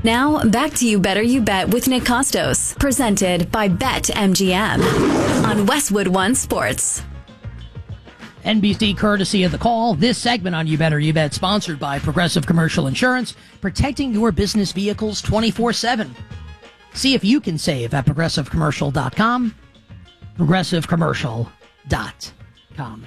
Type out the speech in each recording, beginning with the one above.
Now, back to You Better You Bet with Nick Costos, presented by BetMGM on Westwood One Sports. NBC courtesy of The Call. This segment on You Better You Bet sponsored by Progressive Commercial Insurance, protecting your business vehicles 24/7. See if you can save at progressivecommercial.com. progressivecommercial.com.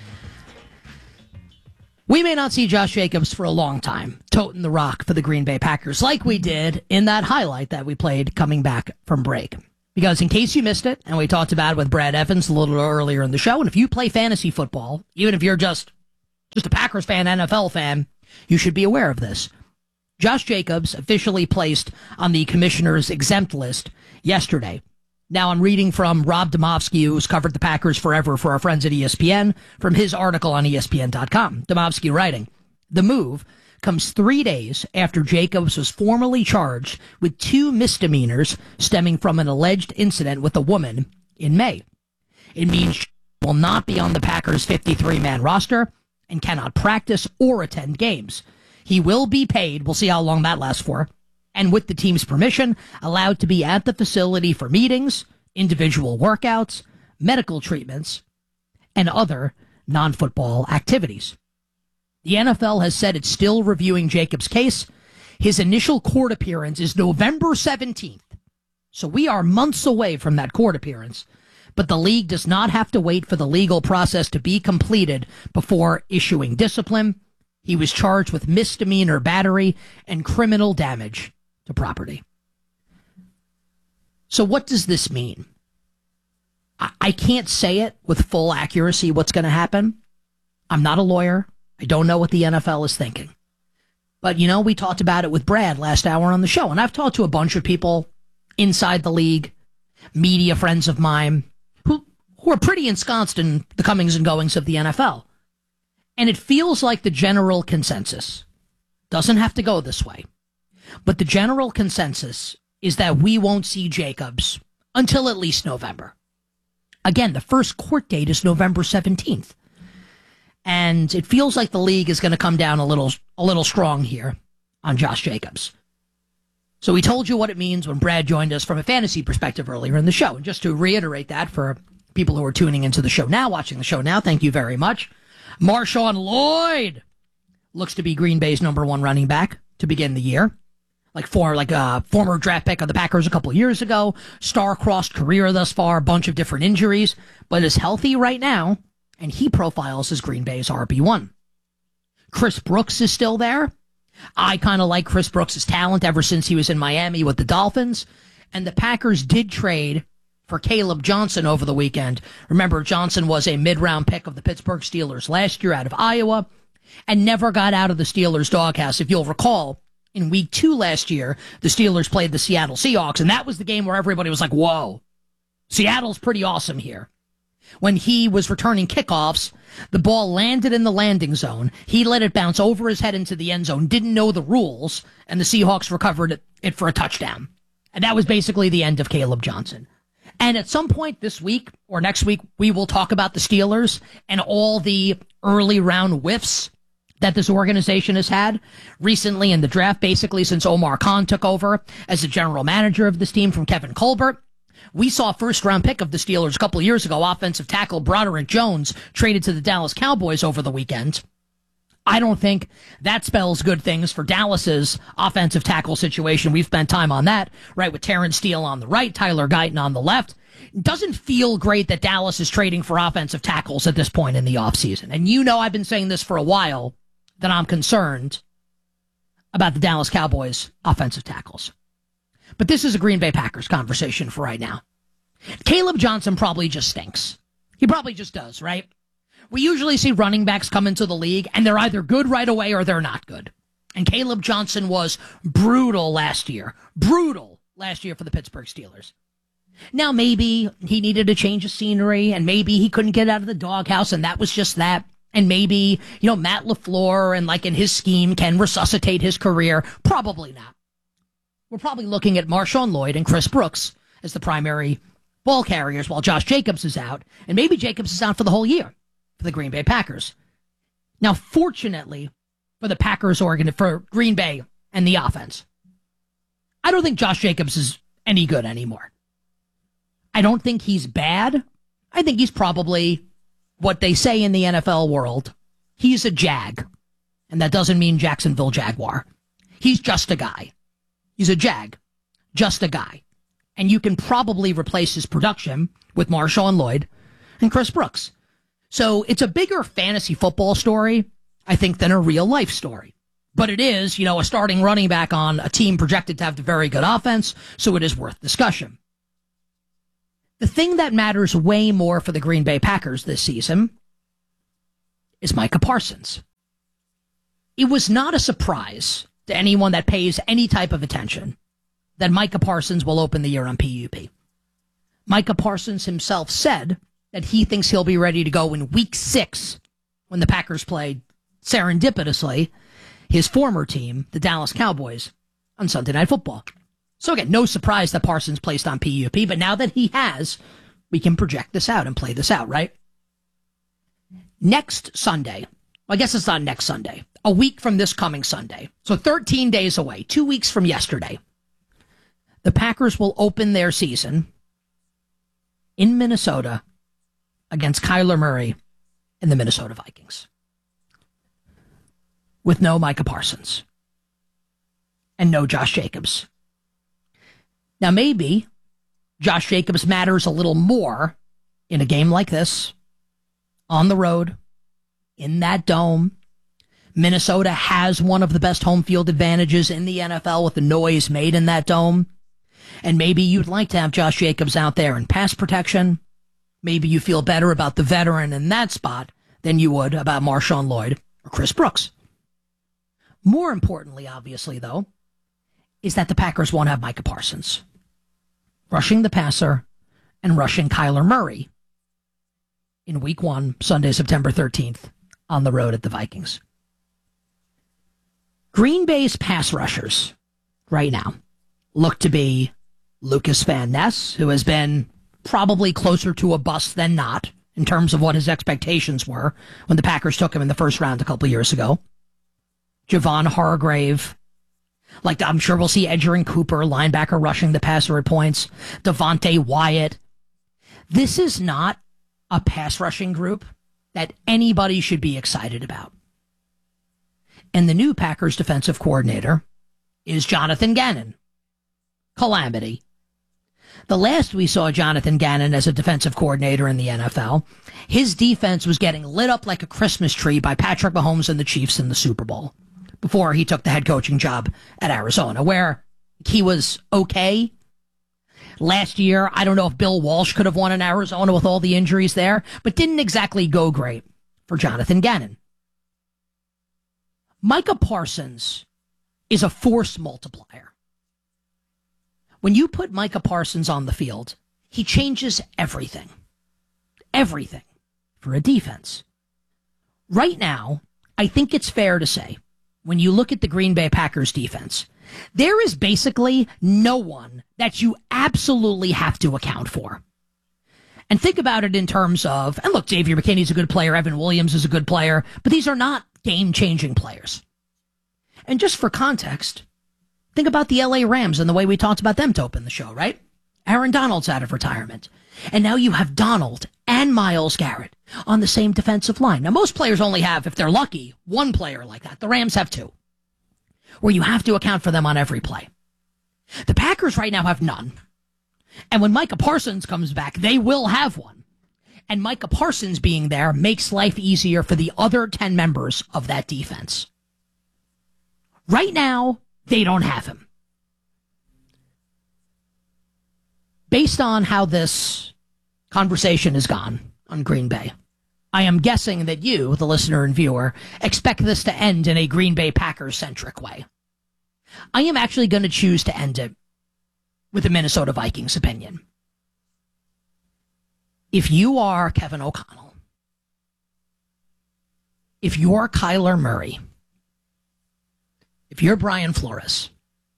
We may not see Josh Jacobs for a long time, toting the rock for the Green Bay Packers, like we did in that highlight that we played coming back from break. Because in case you missed it, and we talked about it with Brad Evans a little earlier in the show, and if you play fantasy football, even if you're just a Packers fan, NFL fan, you should be aware of this. Josh Jacobs officially placed on the commissioner's exempt list yesterday. Now I'm reading from Rob Demovsky, who's covered the Packers forever for our friends at ESPN, from his article on ESPN.com. Demovsky writing, the move comes 3 days after Jacobs was formally charged with 2 misdemeanors stemming from an alleged incident with a woman in May. It means he will not be on the Packers' 53-man roster and cannot practice or attend games. He will be paid, we'll see how long that lasts for, and with the team's permission, allowed to be at the facility for meetings, individual workouts, medical treatments, and other non-football activities. The NFL has said it's still reviewing Jacobs' case. His initial court appearance is November 17th. So we are months away from that court appearance. But the league does not have to wait for the legal process to be completed before issuing discipline. He was charged with misdemeanor battery and criminal damage to property. So what does this mean? I can't say it with full accuracy what's going to happen. I'm not a lawyer. I don't know what the NFL is thinking. But, we talked about it with Brad last hour on the show, and I've talked to a bunch of people inside the league, media friends of mine, who are pretty ensconced in the comings and goings of the NFL. And it feels like the general consensus doesn't have to go this way. But the general consensus is that we won't see Jacobs until at least November. Again, the first court date is November 17th. And it feels like the league is going to come down a little strong here on Josh Jacobs. So we told you what it means when Brad joined us from a fantasy perspective earlier in the show. And just to reiterate that for people who are tuning into the show now, watching the show now, thank you very much. Marshawn Lloyd looks to be Green Bay's number 1 running back to begin the year. Former draft pick of the Packers a couple of years ago, star-crossed career thus far, a bunch of different injuries, but is healthy right now, and he profiles as Green Bay's RB1. Chris Brooks is still there. I kind of like Chris Brooks' talent ever since he was in Miami with the Dolphins, and the Packers did trade for Caleb Johnson over the weekend. Remember, Johnson was a mid-round pick of the Pittsburgh Steelers last year out of Iowa and never got out of the Steelers' doghouse. If you'll recall, in week 2 last year, the Steelers played the Seattle Seahawks, and that was the game where everybody was like, whoa, Seattle's pretty awesome here. When he was returning kickoffs, the ball landed in the landing zone. He let it bounce over his head into the end zone, didn't know the rules, and the Seahawks recovered it for a touchdown. And that was basically the end of Caleb Johnson. And at some point this week or next week, we will talk about the Steelers and all the early round whiffs that this organization has had recently in the draft, basically since Omar Khan took over as the general manager of this team from Kevin Colbert. We saw a first-round pick of the Steelers a couple of years ago, offensive tackle Broderick Jones, traded to the Dallas Cowboys over the weekend. I don't think that spells good things for Dallas's offensive tackle situation. We've spent time on that, right, with Terrence Steele on the right, Tyler Guyton on the left. It doesn't feel great that Dallas is trading for offensive tackles at this point in the offseason. And I've been saying this for a while, that I'm concerned about the Dallas Cowboys offensive tackles. But this is a Green Bay Packers conversation for right now. Caleb Johnson probably just stinks. He probably just does, right? We usually see running backs come into the league, and they're either good right away or they're not good. And Caleb Johnson was brutal last year. Brutal last year for the Pittsburgh Steelers. Now, maybe he needed a change of scenery, and maybe he couldn't get out of the doghouse, and that was just that. And maybe, Matt LaFleur and in his scheme can resuscitate his career. Probably not. We're probably looking at Marshawn Lloyd and Chris Brooks as the primary ball carriers while Josh Jacobs is out. And maybe Jacobs is out for the whole year for the Green Bay Packers. Now, fortunately for the Packers for Green Bay and the offense, I don't think Josh Jacobs is any good anymore. I don't think he's bad. I think he's probably what they say in the NFL world. He's a Jag. And that doesn't mean Jacksonville Jaguar. He's just a guy. He's a Jag. Just a guy. And you can probably replace his production with Marshawn Lloyd and Chris Brooks. So it's a bigger fantasy football story, I think, than a real life story. But it is, a starting running back on a team projected to have a very good offense, so it is worth discussion. The thing that matters way more for the Green Bay Packers this season is Micah Parsons. It was not a surprise to anyone that pays any type of attention that Micah Parsons will open the year on PUP. Micah Parsons himself said that he thinks he'll be ready to go in week 6 when the Packers play, serendipitously, his former team, the Dallas Cowboys, on Sunday Night Football. So again, no surprise that Parsons placed on PUP, but now that he has, we can project this out and play this out, right? Next Sunday, well, I guess it's not next Sunday, a week from this coming Sunday, so 13 days away, 2 weeks from yesterday, the Packers will open their season in Minnesota against Kyler Murray and the Minnesota Vikings, with no Micah Parsons and no Josh Jacobs. Now, maybe Josh Jacobs matters a little more in a game like this, on the road, in that dome. Minnesota has one of the best home field advantages in the NFL with the noise made in that dome. And maybe you'd like to have Josh Jacobs out there in pass protection. Maybe you feel better about the veteran in that spot than you would about Marshawn Lloyd or Chris Brooks. More importantly, obviously, though, is that the Packers won't have Micah Parsons rushing the passer and rushing Kyler Murray in week 1, Sunday, September 13th, on the road at the Vikings. Green Bay's pass rushers right now look to be Lucas Van Ness, who has been probably closer to a bust than not in terms of what his expectations were when the Packers took him in the first round a couple years ago. Javon Hargrave. Like, I'm sure we'll see Edgerrin Cooper, linebacker, rushing the passer at points. Devontae Wyatt. This is not a pass rushing group that anybody should be excited about. And the new Packers defensive coordinator is Jonathan Gannon. Calamity. The last we saw Jonathan Gannon as a defensive coordinator in the NFL, his defense was getting lit up like a Christmas tree by Patrick Mahomes and the Chiefs in the Super Bowl before he took the head coaching job at Arizona, where he was okay. Last year, I don't know if Bill Walsh could have won in Arizona with all the injuries there, but didn't exactly go great for Jonathan Gannon. Micah Parsons is a force multiplier. When you put Micah Parsons on the field, he changes everything. Everything for a defense. Right now, I think it's fair to say, when you look at the Green Bay Packers defense, there is basically no one that you absolutely have to account for. And think about it in terms of, and look, Xavier McKinney's a good player, Evan Williams is a good player, but these are not game-changing players. And just for context, think about the LA Rams and the way we talked about them to open the show, right? Aaron Donald's out of retirement. And now you have Donald and Myles Garrett on the same defensive line. Now, most players only have, if they're lucky, one player like that. The Rams have two, where you have to account for them on every play. The Packers right now have none. And when Micah Parsons comes back, they will have one. And Micah Parsons being there makes life easier for the other 10 members of that defense. Right now, they don't have him. Based on how this conversation has gone on Green Bay, I am guessing that you, the listener and viewer, expect this to end in a Green Bay Packers-centric way. I am actually going to choose to end it with a Minnesota Vikings opinion. If you are Kevin O'Connell, if you're Kyler Murray, if you're Brian Flores,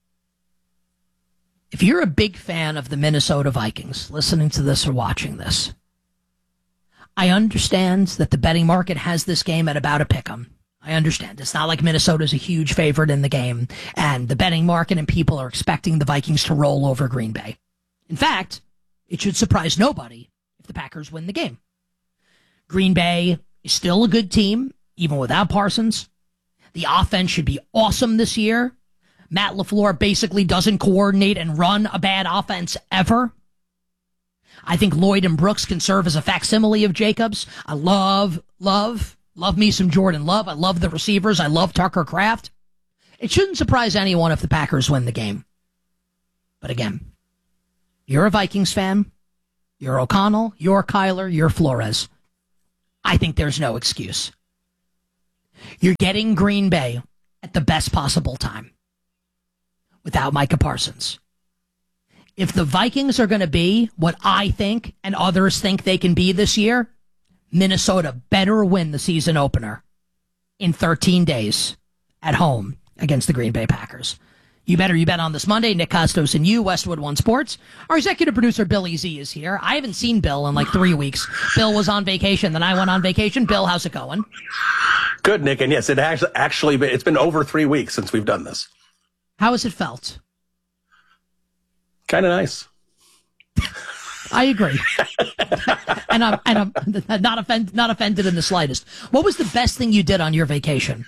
if you're a big fan of the Minnesota Vikings, listening to this or watching this, I understand that the betting market has this game at about a pick'em. I understand. It's not like Minnesota's a huge favorite in the game, and the betting market and people are expecting the Vikings to roll over Green Bay. In fact, it should surprise nobody if the Packers win the game. Green Bay is still a good team, even without Parsons. The offense should be awesome this year. Matt LaFleur basically doesn't coordinate and run a bad offense ever. I think Lloyd and Brooks can serve as a facsimile of Jacobs. I love me some Jordan Love. I love the receivers. I love Tucker Kraft. It shouldn't surprise anyone if the Packers win the game. But again, you're a Vikings fan. You're O'Connell. You're Kyler. You're Flores. I think there's no excuse. You're getting Green Bay at the best possible time without Micah Parsons. If the Vikings are going to be what I think and others think they can be this year, Minnesota better win the season opener in 13 days at home against the Green Bay Packers. You bet on this Monday. Nick Costos and you, Westwood One Sports. Our executive producer, Billy Z, is here. I haven't seen Bill in like 3 weeks. Bill was on vacation, then I went on vacation. Bill, how's it going? Good, Nick. And yes, it's been over 3 weeks since we've done this. How has it felt? Kind of nice. I agree. and I'm not offended in the slightest. What was the best thing you did on your vacation?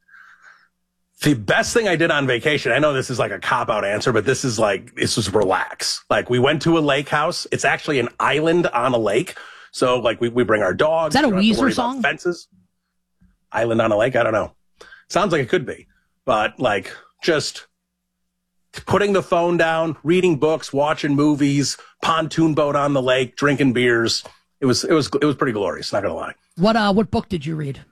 The best thing I did on vacation, I know this is like a cop-out answer, but this was relax. Like, we went to a lake house. It's actually an island on a lake. So, like, we bring our dogs. Is that a Weezer song? Fences. Island on a lake? I don't know. Sounds like it could be. But, like, just putting the phone down, reading books, watching movies, pontoon boat on the lake, drinking beers. It was pretty glorious, not gonna lie. What book did you read?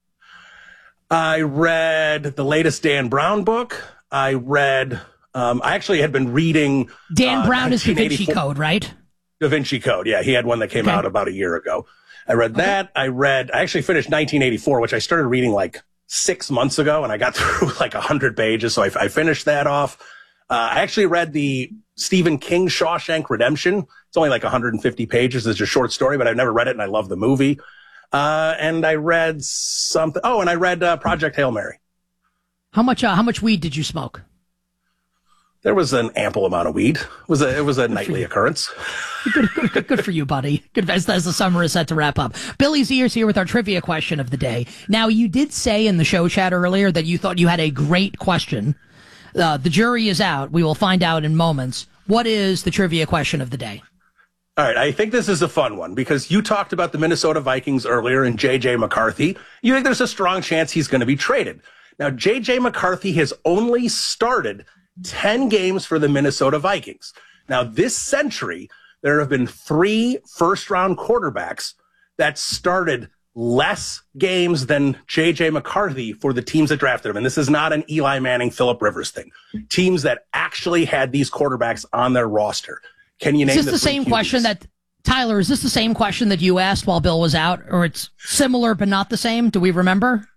I read the latest Dan Brown book. I actually had been reading Dan Brown is Da Vinci Code, right? Da Vinci Code, yeah. He had one that came out about a year ago. I read that. I actually finished 1984, which I started reading like 6 months ago, and I got through like 100 pages, so I finished that off. I actually read the Stephen King Shawshank Redemption. It's only like 150 pages. It's a short story, but I've never read it, and I love the movie. And I read something. Oh, and I read Project Hail Mary. How much weed did you smoke? There was an ample amount of weed. It was a nightly occurrence. Good for you, buddy. Good as the summer is set to wrap up. Billy's ears here with our trivia question of the day. Now, you did say in the show chat earlier that you thought you had a great question. The jury is out. We will find out in moments. What is the trivia question of the day? All right, I think this is a fun one because you talked about the Minnesota Vikings earlier and J.J. McCarthy. You think there's a strong chance he's going to be traded. Now, J.J. McCarthy has only started 10 games for the Minnesota Vikings. Now, this century, there have been 3 first-round quarterbacks that started less games than J.J. McCarthy for the teams that drafted him. And this is not an Eli Manning, Phillip Rivers thing. Teams that actually had these quarterbacks on their roster. Can you name Is this the same question that, Tyler, is this the same question that you asked while Bill was out? Or it's similar but not the same? Do we remember?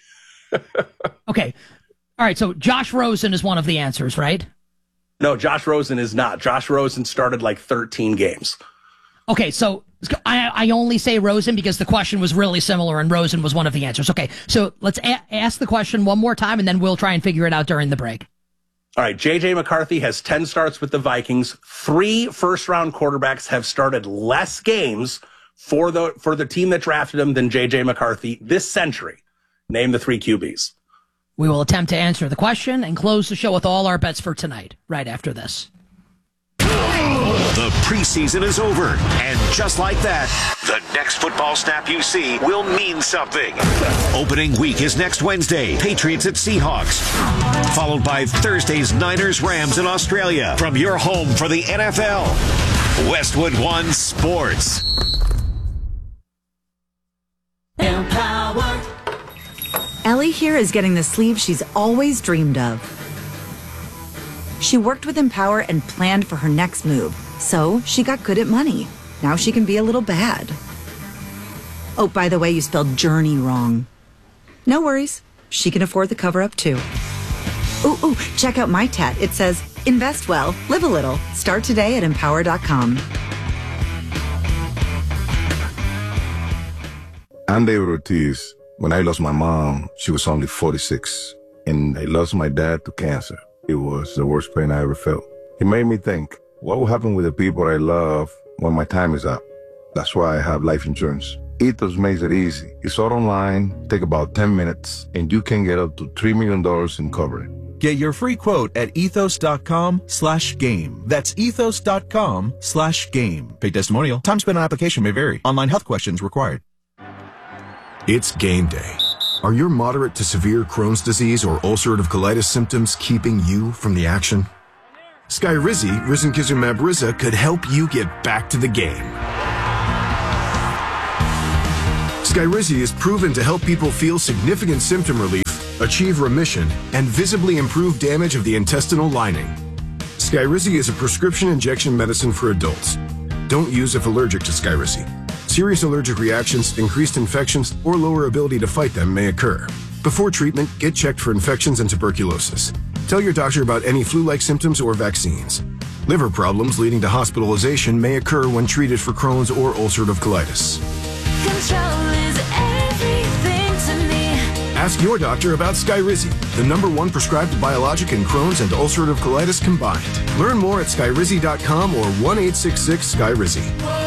Okay. All right, so Josh Rosen is one of the answers, right? No, Josh Rosen is not. Josh Rosen started like 13 games. Okay, so I only say Rosen because the question was really similar and Rosen was one of the answers. Okay, so let's ask the question one more time and then we'll try and figure it out during the break. All right, J.J. McCarthy has 10 starts with the Vikings. 3 first-round quarterbacks have started less games for the team that drafted him than J.J. McCarthy this century. Name the 3 QBs. We will attempt to answer the question and close the show with all our bets for tonight, right after this. The preseason is over, and just like that, the next football snap you see will mean something. Opening week is next Wednesday, Patriots at Seahawks, followed by Thursday's Niners Rams in Australia. From your home for the NFL, Westwood One Sports. Empower. Ellie here is getting the sleeve she's always dreamed of. She worked with Empower and planned for her next move, so she got good at money. Now she can be a little bad. Oh, by the way, you spelled journey wrong. No worries. She can afford the cover-up, too. Ooh, check out my tat. It says, invest well, live a little. Start today at empower.com. Andy Ortiz When I lost my mom, she was only 46, and I lost my dad to cancer. It was the worst pain I ever felt. It made me think, what will happen with the people I love when my time is up? That's why I have life insurance. Ethos makes it easy. It's all online, take about 10 minutes, and you can get up to $3 million in coverage. Get your free quote at ethos.com/game. That's ethos.com/game. Paid testimonial. Time spent on application may vary. Online health questions required. It's game day. Are your moderate to severe Crohn's disease or ulcerative colitis symptoms keeping you from the action? Skyrizi, risankizumab Riza, could help you get back to the game. Skyrizi is proven to help people feel significant symptom relief, achieve remission, and visibly improve damage of the intestinal lining. Skyrizi is a prescription injection medicine for adults. Don't use if allergic to Skyrizi. Serious allergic reactions, increased infections, or lower ability to fight them may occur. Before treatment, get checked for infections and tuberculosis. Tell your doctor about any flu-like symptoms or vaccines. Liver problems leading to hospitalization may occur when treated for Crohn's or ulcerative colitis. Control is everything to me. Ask your doctor about Skyrizi, the #1 prescribed biologic in Crohn's and ulcerative colitis combined. Learn more at skyrizi.com or 1-866-SKYRIZI.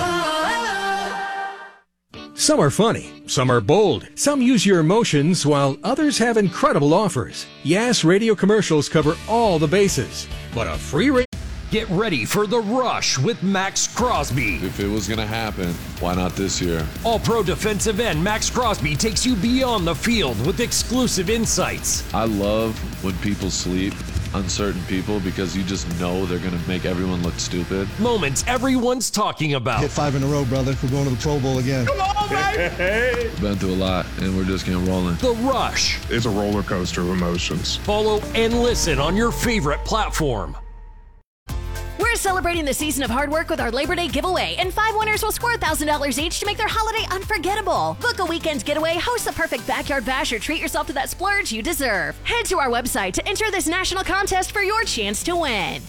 Some are funny, some are bold, some use your emotions, while others have incredible offers. Yes, radio commercials cover all the bases, but a free Get ready for The Rush with Max Crosby. If it was going to happen, why not this year? All-pro defensive end Max Crosby takes you beyond the field with exclusive insights. I love when people sleep on certain people because you just know they're going to make everyone look stupid. Moments everyone's talking about. Hit 5 in a row, brother. We're going to the Pro Bowl again. Come on, baby! Been through a lot, and we're just getting rolling. The Rush. It's a roller coaster of emotions. Follow and listen on your favorite platform. We're celebrating the season of hard work with our Labor Day giveaway, and 5 winners will score $1,000 each to make their holiday unforgettable. Book a weekend getaway, host the perfect backyard bash, or treat yourself to that splurge you deserve. Head to our website to enter this national contest for your chance to win.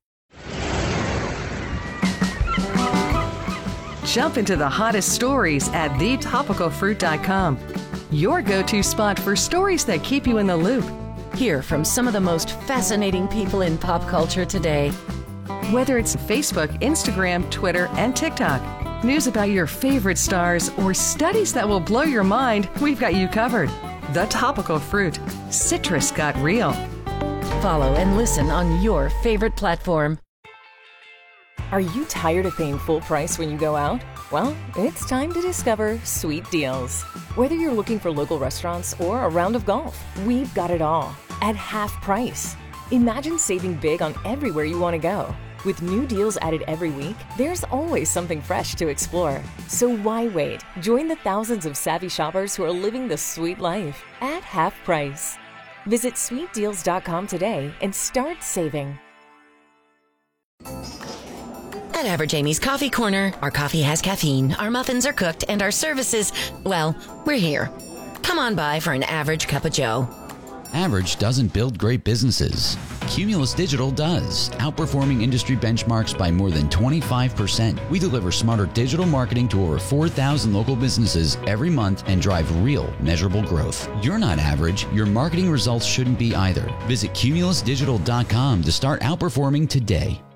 Jump into the hottest stories at thetopicalfruit.com. Your go-to spot for stories that keep you in the loop. Hear from some of the most fascinating people in pop culture today. Whether it's Facebook, Instagram, Twitter, and TikTok, news about your favorite stars, or studies that will blow your mind, we've got you covered. The Topical Fruit. Citrus got real. Follow and listen on your favorite platform. Are you tired of paying full price when you go out? Well, it's time to discover Sweet Deals. Whether you're looking for local restaurants or a round of golf, we've got it all at half price. Imagine saving big on everywhere you want to go. With new deals added every week, there's always something fresh to explore. So why wait? Join the thousands of savvy shoppers who are living the sweet life at half price. Visit sweetdeals.com today and start saving. At Average Amy's Coffee Corner, our coffee has caffeine, our muffins are cooked, and our services, well, we're here. Come on by for an average cup of joe. Average doesn't build great businesses. Cumulus Digital does, outperforming industry benchmarks by more than 25%. We deliver smarter digital marketing to over 4,000 local businesses every month and drive real, measurable growth. You're not average. Your marketing results shouldn't be either. Visit cumulusdigital.com to start outperforming today.